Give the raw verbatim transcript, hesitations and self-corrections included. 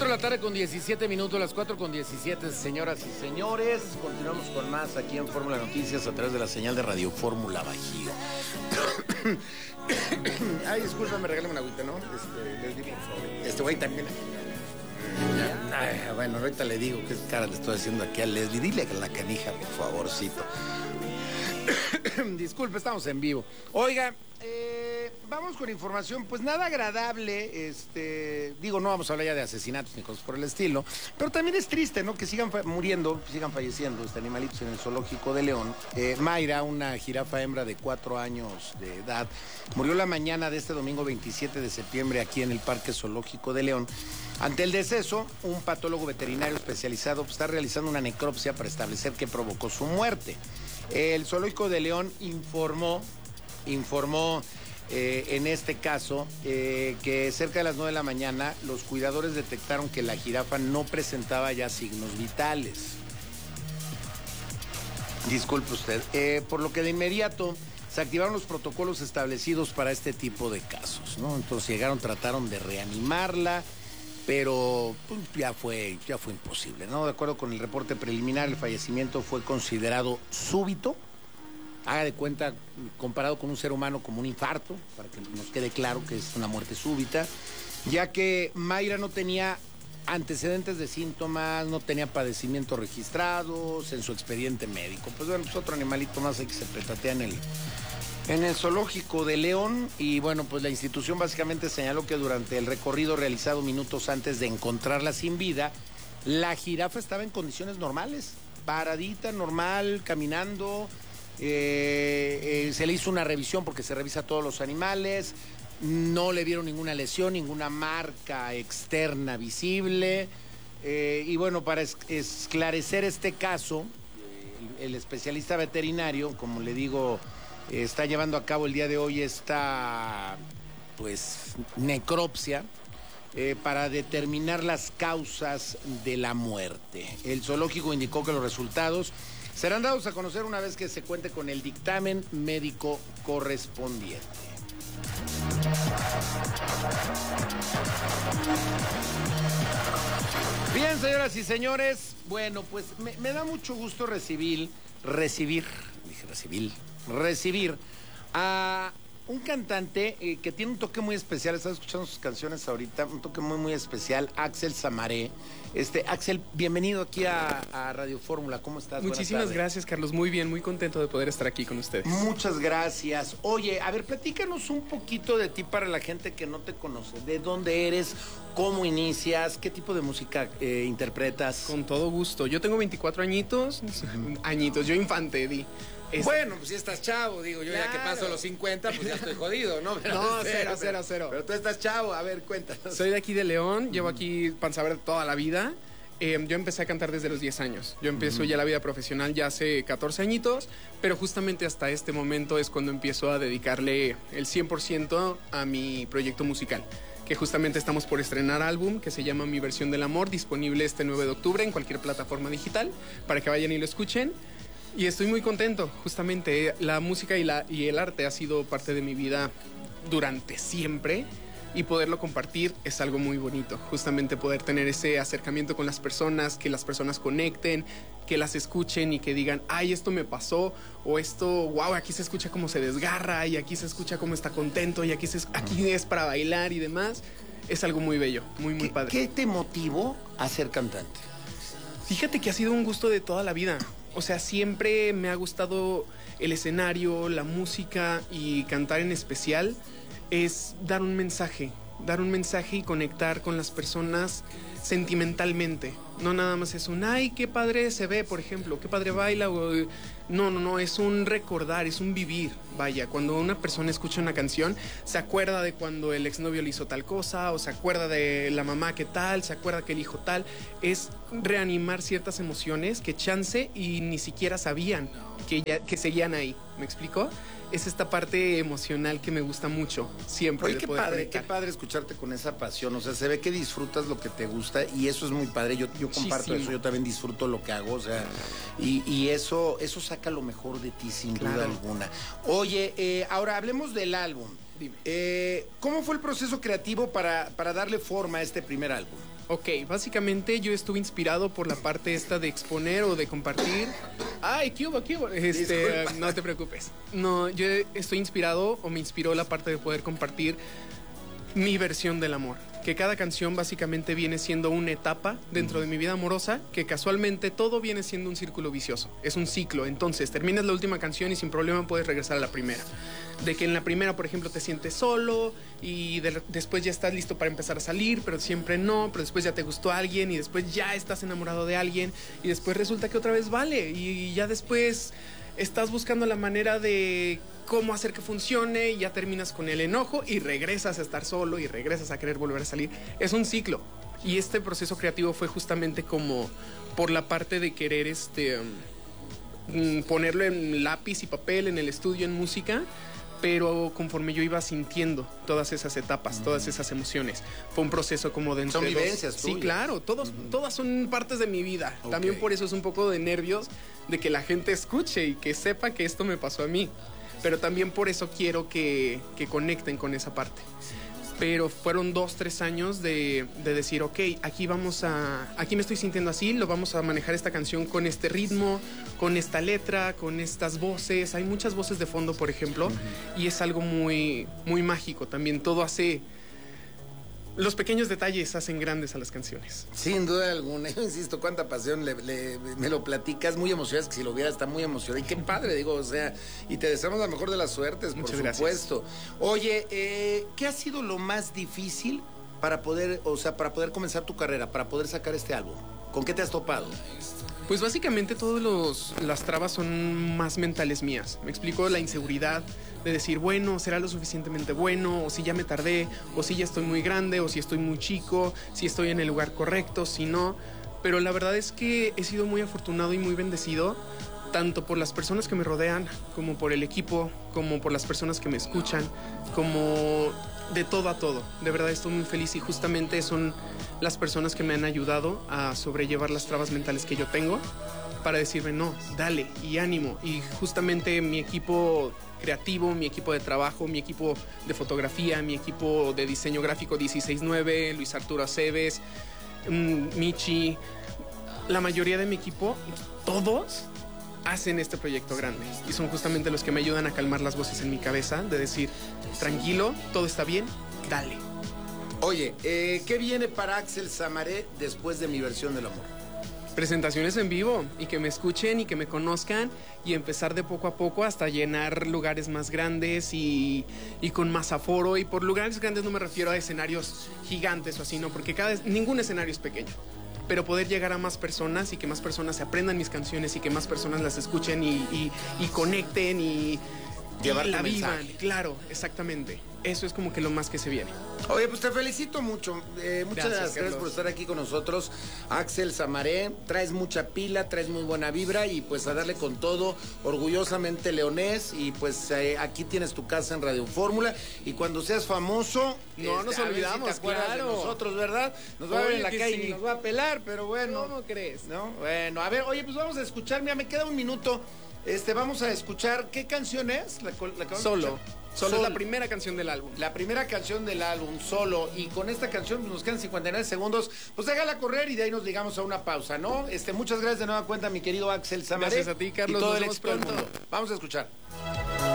cuatro de la tarde con diecisiete minutos, las cuatro con diecisiete, señoras y señores. Continuamos con más aquí en Fórmula Noticias a través de la señal de Radio Fórmula Bajío. Ay, discúlpame, regálame una agüita, ¿no? Este, les digo, este güey también. Ay, bueno, ahorita le digo qué cara le estoy haciendo aquí a Leslie. Dile a la canija, por favorcito. Disculpe, estamos en vivo. Oiga, eh, vamos con información, pues nada agradable, este, digo, no vamos a hablar ya de asesinatos ni cosas por el estilo, pero también es triste, ¿no? Que sigan muriendo, sigan falleciendo este animalitos en el zoológico de León. Eh, Mayra, una jirafa hembra de cuatro años de edad, murió la mañana de este domingo veintisiete de septiembre aquí en el Parque Zoológico de León. Ante el deceso, un patólogo veterinario especializado está realizando una necropsia para establecer qué provocó su muerte. El Zoológico de León informó, informó eh, en este caso eh, que cerca de las nueve de la mañana los cuidadores detectaron que la jirafa no presentaba ya signos vitales. Disculpe usted. Eh, por lo que de inmediato se activaron los protocolos establecidos para este tipo de casos, ¿no? Entonces llegaron, trataron de reanimarla, pero pues, ya fue, ya fue imposible, ¿no? De acuerdo con el reporte preliminar, el fallecimiento fue considerado súbito. Haga de cuenta, comparado con un ser humano, como un infarto, para que nos quede claro que es una muerte súbita, ya que Mayra no tenía antecedentes de síntomas, no tenía padecimientos registrados en su expediente médico. Pues bueno, pues otro animalito más ahí que se petatea en el... En el zoológico de León. Y bueno, pues la institución básicamente señaló que durante el recorrido realizado minutos antes de encontrarla sin vida, la jirafa estaba en condiciones normales, paradita, normal, caminando. Eh, eh, se le hizo una revisión porque se revisa a todos los animales, no le vieron ninguna lesión, ninguna marca externa visible. Eh, y bueno, para es esclarecer este caso, el, el especialista veterinario, como le digo, está llevando a cabo el día de hoy esta, pues, necropsia eh, para determinar las causas de la muerte. El zoológico indicó que los resultados serán dados a conocer una vez que se cuente con el dictamen médico correspondiente. Bien, señoras y señores, bueno, pues me, me da mucho gusto recibir, recibir, dije recibir, recibir a un cantante eh, que tiene un toque muy especial. Estaba escuchando sus canciones ahorita, un toque muy muy especial, Axel Samaré. Este, Axel, bienvenido aquí a, a Radio Fórmula. ¿Cómo estás? Muchísimas gracias, Carlos. Muy bien, muy contento de poder estar aquí con ustedes. Muchas gracias. Oye, a ver, platícanos un poquito de ti para la gente que no te conoce. ¿De dónde eres? ¿Cómo inicias? ¿Qué tipo de música eh, interpretas? Con todo gusto. Yo tengo veinticuatro añitos. Uh-huh. Añitos, yo infante, di. Es... Bueno, pues si estás chavo, digo, yo claro. Ya que paso los cincuenta, pues ya estoy jodido, ¿no? Pero no, cero, cero, cero. Pero tú estás chavo, a ver, cuéntanos. Soy de aquí de León, uh-huh. Llevo aquí Panzaver toda la vida. Eh, yo empecé a cantar desde los diez años. Yo empiezo uh-huh. ya la vida profesional ya hace catorce añitos, pero justamente hasta este momento es cuando empiezo a dedicarle el cien por ciento a mi proyecto musical, que justamente estamos por estrenar álbum que se llama Mi Versión del Amor, disponible este nueve de octubre en cualquier plataforma digital, para que vayan y lo escuchen. Y estoy muy contento, justamente la música y, la, y el arte ha sido parte de mi vida durante siempre, y poderlo compartir es algo muy bonito, justamente poder tener ese acercamiento con las personas, que las personas conecten, que las escuchen y que digan, ay, esto me pasó, o esto, wow, aquí se escucha cómo se desgarra, y aquí se escucha cómo está contento, y aquí, se, aquí es para bailar y demás. Es algo muy bello, muy, muy ¿Qué, padre. ¿Qué te motivó a ser cantante? Fíjate que ha sido un gusto de toda la vida. O sea, siempre me ha gustado el escenario, la música, y cantar en especial es dar un mensaje, dar un mensaje y conectar con las personas sentimentalmente. No nada más es un, ay, qué padre se ve, por ejemplo, qué padre baila. O, no, no, no, es un recordar, es un vivir. Vaya, cuando una persona escucha una canción, se acuerda de cuando el exnovio le hizo tal cosa, o se acuerda de la mamá que tal, se acuerda que el hijo tal. Es reanimar ciertas emociones que chance y ni siquiera sabían que, ya, que seguían ahí. ¿Me explico? Es esta parte emocional que me gusta mucho, siempre. Oye, qué padre, qué padre escucharte con esa pasión. O sea, se ve que disfrutas lo que te gusta y eso es muy padre. Yo, yo comparto Muchísimo. eso, yo también disfruto lo que hago. O sea, y, y eso, eso saca lo mejor de ti, sin claro. duda alguna. Oye, eh, ahora hablemos del álbum. Dime. Eh, ¿Cómo fue el proceso creativo para, para darle forma a este primer álbum? Ok, básicamente yo estuve inspirado por la parte esta de exponer o de compartir. Ay, ¿qué hubo, qué hubo? Este, Disculpa. no te preocupes. No, yo estoy inspirado o me inspiró la parte de poder compartir mi versión del amor. Que cada canción básicamente viene siendo una etapa dentro uh-huh. de mi vida amorosa, que casualmente todo viene siendo un círculo vicioso. Es un ciclo. Entonces, terminas la última canción y sin problema puedes regresar a la primera. De que en la primera, por ejemplo, te sientes solo y de, después ya estás listo para empezar a salir, pero siempre no, pero después ya te gustó alguien y después ya estás enamorado de alguien y después resulta que otra vez vale y ya después estás buscando la manera de cómo hacer que funcione y ya terminas con el enojo y regresas a estar solo y regresas a querer volver a salir. Es un ciclo y este proceso creativo fue justamente como por la parte de querer este um, ponerlo en lápiz y papel en el estudio, en música, pero conforme yo iba sintiendo todas esas etapas, uh-huh. todas esas emociones, fue un proceso como de entre son vivencias dos. tuyas. Sí, claro, todos, uh-huh. todas son partes de mi vida. Okay. También por eso es un poco de nervios de que la gente escuche y que sepa que esto me pasó a mí. Pero también por eso quiero que, que conecten con esa parte. Pero fueron dos, tres años de, de decir, ok, aquí vamos a, aquí me estoy sintiendo así, lo vamos a manejar esta canción con este ritmo, con esta letra, con estas voces. Hay muchas voces de fondo, por ejemplo, uh-huh. y es algo muy, muy mágico también. Todo hace... Los pequeños detalles hacen grandes a las canciones. Sin duda alguna. Yo insisto, cuánta pasión le, le, me lo platicas, muy emocionado, que si lo viera está muy emocionado. Y qué padre, digo, o sea, y te deseamos la mejor de las suertes, Muchas por supuesto. Gracias. Oye, eh, ¿qué ha sido lo más difícil para poder, o sea, para poder comenzar tu carrera, para poder sacar este álbum? ¿Con qué te has topado? Pues básicamente todas las trabas son más mentales mías. Me explico, la inseguridad de decir, bueno, ¿será lo suficientemente bueno? O si ya me tardé, o si ya estoy muy grande, o si estoy muy chico, si estoy en el lugar correcto, si no. Pero la verdad es que he sido muy afortunado y muy bendecido, tanto por las personas que me rodean, como por el equipo, como por las personas que me escuchan, como de todo a todo. De verdad estoy muy feliz y justamente son las personas que me han ayudado a sobrellevar las trabas mentales que yo tengo para decirme, no, dale y ánimo. Y justamente mi equipo creativo, mi equipo de trabajo, mi equipo de fotografía, mi equipo de diseño gráfico dieciséis nueve, Luis Arturo Aceves, Michi, la mayoría de mi equipo, todos hacen este proyecto grande y son justamente los que me ayudan a calmar las voces en mi cabeza de decir, tranquilo, todo está bien, dale. Oye, eh, ¿qué viene para Axel Samaré después de Mi Versión del Amor? Presentaciones en vivo y que me escuchen y que me conozcan y empezar de poco a poco hasta llenar lugares más grandes y, y con más aforo. Y por lugares grandes no me refiero a escenarios gigantes o así, no, porque cada, ningún escenario es pequeño. Pero poder llegar a más personas y que más personas se aprendan mis canciones y que más personas las escuchen y, y, y conecten y, llevar y la tu vivan. mensaje. Claro, exactamente. Eso es como que lo más que se viene. Oye, pues te felicito mucho. Eh, muchas Gracias, gracias por estar aquí con nosotros. Axel Samaré, traes mucha pila, traes muy buena vibra y pues a darle con todo, orgullosamente leonés. Y pues eh, aquí tienes tu casa en Radio Fórmula. Y cuando seas famoso, no este, nos a ver olvidamos, si te acuerdas claro. de nosotros, ¿verdad? Nos va a ver en la calle sí. y nos va a pelar, pero bueno. ¿Cómo crees? ¿No? Bueno, a ver, oye, pues vamos a escuchar. Mira, me queda un minuto. Este, vamos a escuchar, ¿qué canción es? La, la que Solo. Solo Sol. es la primera canción del álbum. La primera canción del álbum, Solo. Y con esta canción pues, nos quedan cincuenta y nueve segundos. Pues déjala correr y de ahí nos llegamos a una pausa, ¿no? Este, muchas gracias de nueva cuenta, mi querido Axel Samaré. Gracias a ti, Carlos. Y todo Nos el vemos éxito del pronto. mundo. Vamos a escuchar.